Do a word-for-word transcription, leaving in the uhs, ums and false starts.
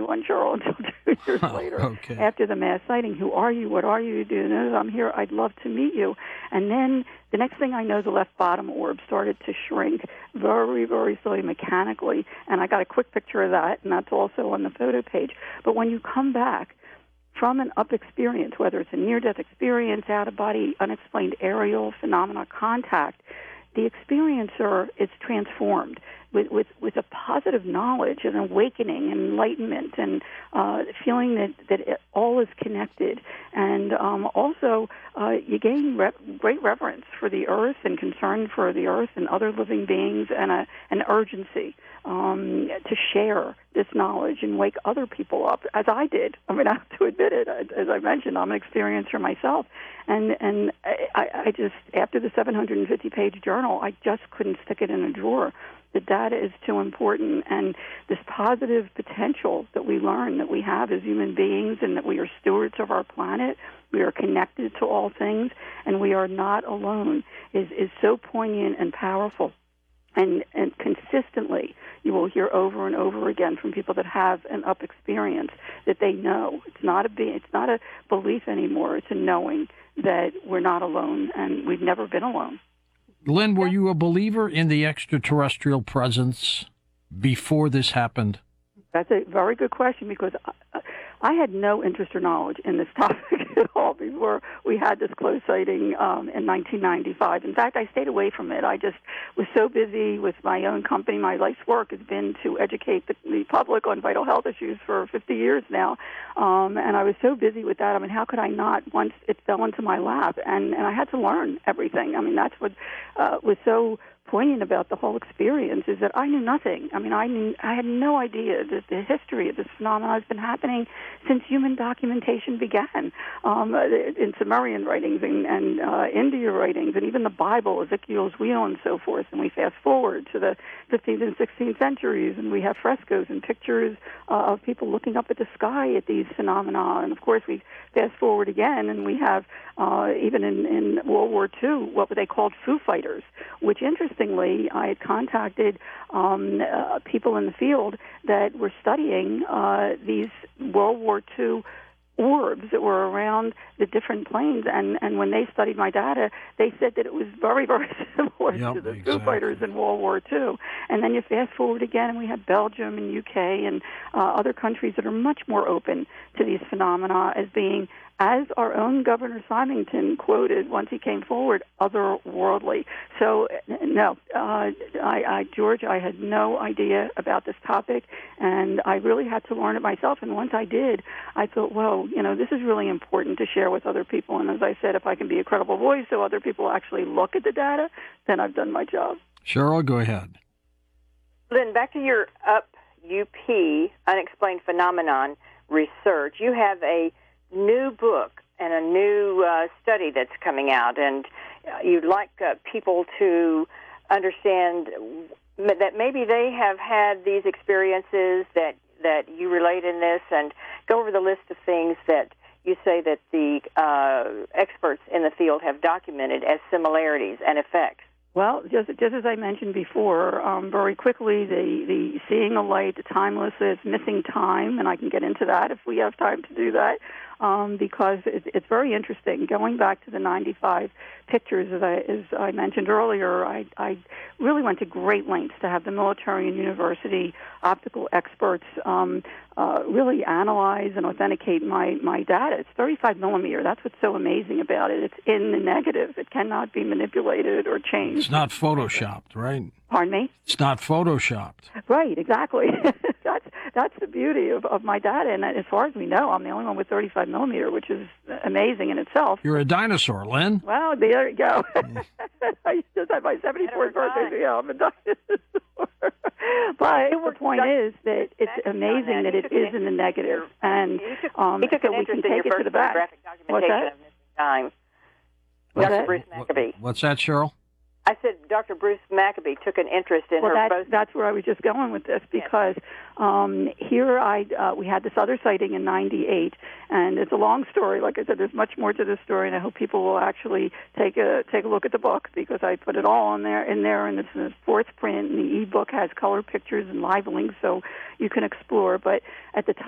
anyone, Cheryl, until two years Oh, later okay. after the mass sighting. Who are you? What are you? Do you know I'm here? I'd love to meet you. And then the next thing I know, the left bottom orb started to shrink very, very slowly, mechanically. And I got a quick picture of that, and that's also on the photo page. But when you come back from an up experience, whether it's a near-death experience, out-of-body, unexplained aerial phenomena contact, the experiencer is transformed with, with, with a positive knowledge and awakening and enlightenment and uh, feeling that, that it all is connected. And um, also, uh, you gain re- great reverence for the earth and concern for the earth and other living beings and a, an urgency um, to share this knowledge and wake other people up, as I did. I mean, I have to admit it. As I mentioned, I'm an experiencer myself. And and I, I just, after the seven hundred fifty page journal, I just couldn't stick it in a drawer. The data is too important, and this positive potential that we learn that we have as human beings and that we are stewards of our planet, we are connected to all things, and we are not alone, is, is so poignant and powerful. And, and consistently, you will hear over and over again from people that have an up experience that they know. It's not a be- it's not a belief anymore. It's a knowing that we're not alone, and we've never been alone. Lynn, were you a believer in the extraterrestrial presence before this happened? That's a very good question, because I, I had no interest or knowledge in this topic at all before we had this close sighting um, in nineteen ninety-five. In fact, I stayed away from it. I just was so busy with my own company. My life's work has been to educate the, the public on vital health issues for fifty years now, um, and I was so busy with that. I mean, how could I not once it fell into my lap? And, and I had to learn everything. I mean, that's what uh, was so poignant about the whole experience, is that I knew nothing. I mean, I knew, I had no idea that the history of this phenomenon has been happening since human documentation began, um, in Sumerian writings and, and uh, India writings, and even the Bible, Ezekiel's wheel, and so forth. And we fast forward to the fifteenth and sixteenth centuries, and we have frescoes and pictures uh, of people looking up at the sky at these phenomena. And of course, we fast forward again, and we have uh, even in, in World War Two what they called Foo Fighters, which interestingly, I had contacted um, uh, people in the field that were studying uh, these World War Two orbs that were around the different planes, and, and when they studied my data, they said that it was very, very similar Yep, to the exactly. Foo Fighters in World War Two. And then you fast forward again, and we have Belgium and U K and uh, other countries that are much more open to these phenomena as being, as our own Governor Symington quoted once he came forward, otherworldly. So, no, uh, I, I, George, I had no idea about this topic, and I really had to learn it myself. And once I did, I thought, well, you know, this is really important to share with other people. And as I said, if I can be a credible voice so other people actually look at the data, then I've done my job. Cheryl, go ahead. Lynn, back to your U P, U P, Unexplained Phenomenon research. You have a new book and a new uh, study that's coming out, and uh, you'd like uh, people to understand that maybe they have had these experiences that, that you relate in this, and go over the list of things that you say that the uh, experts in the field have documented as similarities and effects. Well, just just as I mentioned before, um, very quickly, the, the seeing a light, the timelessness, missing time, and I can get into that if we have time to do that, um, because it, it's very interesting. Going back to the ninety-five pictures, as I, as I mentioned earlier, I, I really went to great lengths to have the military and university optical experts um, uh, really analyze and authenticate my, my data. It's thirty-five millimeter. That's what's so amazing about it. It's in the negative. It cannot be manipulated or changed. It's not photoshopped, right? Pardon me? It's not photoshopped. Right, exactly. that's that's the beauty of, of my data. And as far as we know, I'm the only one with thirty-five millimeter, which is amazing in itself. You're a dinosaur, Lynn. Well, there you go. I just had my seventy-fourth birthday. So yeah, I'm a dinosaur. But the point is that it's amazing that it is in the negative, and um, he took so an we can interest in take your it to the back. photographic What's documentation that? of missing time. What's Doctor that? Bruce Maccabee. What's that, Cheryl? I said Doctor Bruce Maccabee took an interest in Well, her that's, post. that's where I was just going with this, because um, here I uh, we had this other sighting in ninety-eight, and it's a long story. Like I said, there's much more to this story, and I hope people will actually take a take a look at the book, because I put it all in there, in there, and it's in the fourth print, and the e-book has color pictures and live links, so you can explore. But at the time,